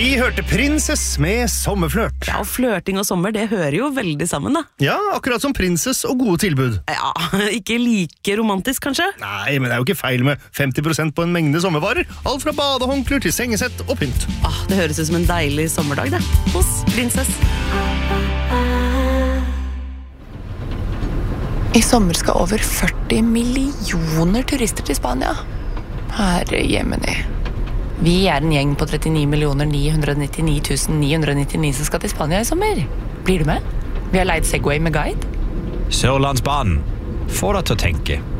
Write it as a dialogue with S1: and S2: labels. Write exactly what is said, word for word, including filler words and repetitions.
S1: Vi hørte Princess med sommerflørt.
S2: Ja, og flørting og sommer, det hører jo veldig sammen da.
S1: Ja, akkurat som Princess og gode tilbud.
S2: Ja, ikke like romantisk kanskje?
S1: Nei, men det er jo ikke feil med femti prosent på en mengde sommervarer. Alt fra badehåndklær til sengesett og pynt.
S2: Ah, det høres ut som en deilig sommerdag det, hos Princess.
S3: I sommer skal over førti millioner turister til Spania. Herre jemini. Vi er en gjeng på trettini millioner ni hundre nittini tusen ni hundre nittini som skal til Spania i sommer. Blir du med? Vi har leid Segway med guide.
S4: Sørlandsbanen. Få deg til å tenke.